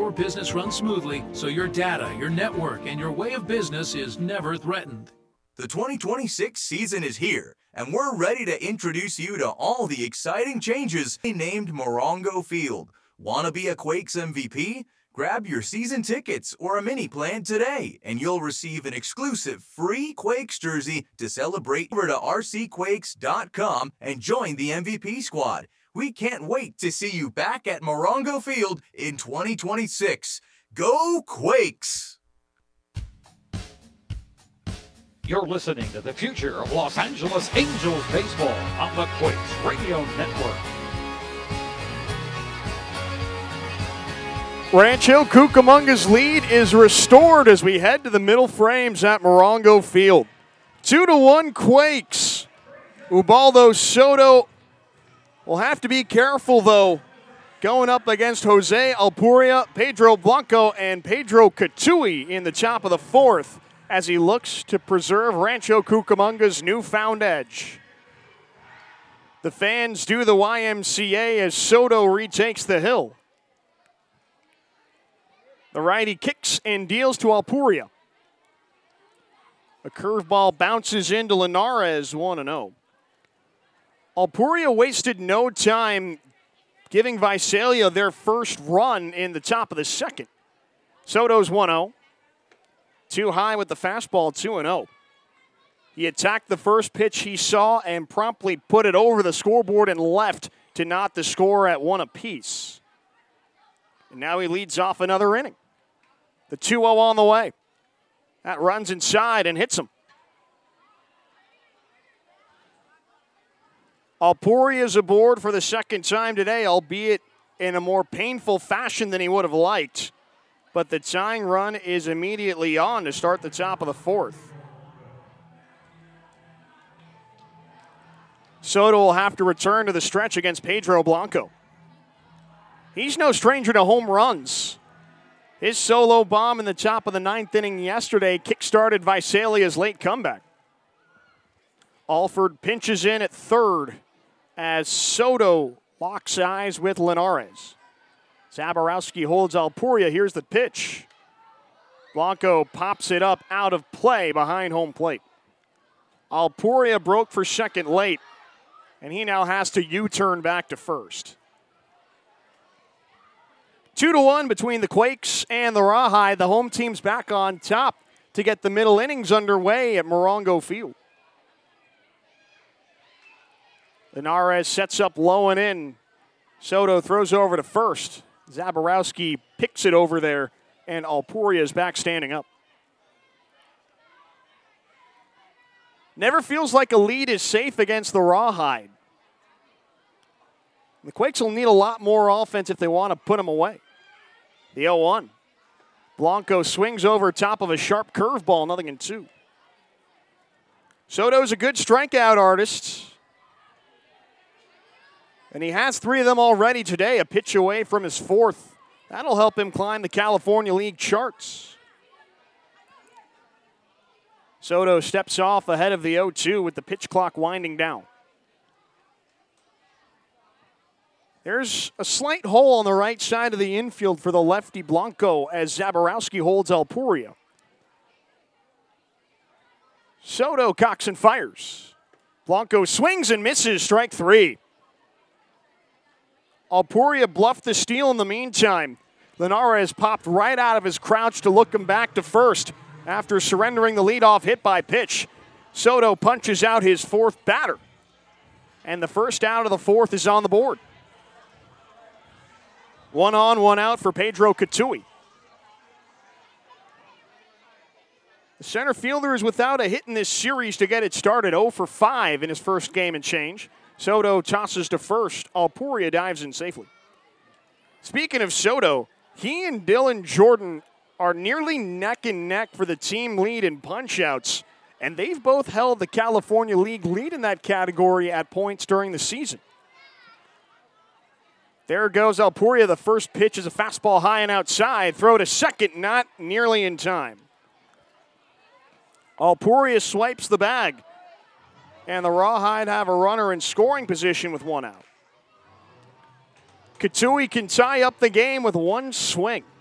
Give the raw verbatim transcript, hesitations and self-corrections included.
Your business runs smoothly, so your data, your network, and your way of business is never threatened. The twenty twenty-six season is here, and we're ready to introduce you to all the exciting changes named Morongo Field. Want to be a Quakes M V P? Grab your season tickets or a mini plan today, and you'll receive an exclusive free Quakes jersey to celebrate. Over to r c quakes dot com and join the M V P squad. We can't wait to see you back at Morongo Field in twenty twenty-six. Go Quakes! You're listening to the future of Los Angeles Angels baseball on the Quakes Radio Network. Rancho Cucamonga's lead is restored as we head to the middle frames at Morongo Field. Two to one Quakes. Ubaldo Soto will have to be careful, though, going up against Jose Alpuria, Pedro Blanco, and Pedro Catui in the top of the fourth as he looks to preserve Rancho Cucamonga's newfound edge. The fans do the Y M C A as Soto retakes the hill. The righty kicks and deals to Alpuria. A curveball bounces into Linares, one and oh. Alpuria wasted no time giving Visalia their first run in the top of the second. Soto's one oh. Too high with the fastball, two and oh. He attacked the first pitch he saw and promptly put it over the scoreboard and left to knot the score at one apiece. And now he leads off another inning. The two oh on the way. That runs inside and hits him. Alpuria is aboard for the second time today, albeit in a more painful fashion than he would have liked. But the tying run is immediately on to start the top of the fourth. Soto will have to return to the stretch against Pedro Blanco. He's no stranger to home runs. His solo bomb in the top of the ninth inning yesterday kick-started Visalia's late comeback. Alford pinches in at third as Soto locks eyes with Linares. Zaborowski holds Alpuria. Here's the pitch. Blanco pops it up out of play behind home plate. Alpuria broke for second late, and he now has to U-turn back to first. Two to one between the Quakes and the Rawhide. The home team's back on top to get the middle innings underway at Morongo Field. Linares sets up low and in. Soto throws over to first. Zaborowski picks it over there, and Alpuria is back standing up. Never feels like a lead is safe against the Rawhide. The Quakes will need a lot more offense if they want to put them away. The oh one. Blanco swings over top of a sharp curveball, nothing in two. Soto's a good strikeout artist. And he has three of them already today, a pitch away from his fourth. That'll help him climb the California League charts. Soto steps off ahead of the oh two with the pitch clock winding down. There's a slight hole on the right side of the infield for the lefty Blanco as Zaborowski holds Alpuria. Soto cocks and fires. Blanco swings and misses, strike three. Alpuria bluffed the steal in the meantime. Linares popped right out of his crouch to look him back to first after surrendering the leadoff hit by pitch. Soto punches out his fourth batter. And the first out of the fourth is on the board. One on, one out for Pedro Catui. The center fielder is without a hit in this series to get it started. oh for five in his first game and change. Soto tosses to first. Alpuria dives in safely. Speaking of Soto, he and Dylan Jordan are nearly neck and neck for the team lead in punch-outs, and they've both held the California League lead in that category at points during the season. There goes Alpuria. The first pitch is a fastball high and outside. Throw to second, not nearly in time. Alpuria swipes the bag. And the Rawhide have a runner in scoring position with one out. Catui can tie up the game with one swing.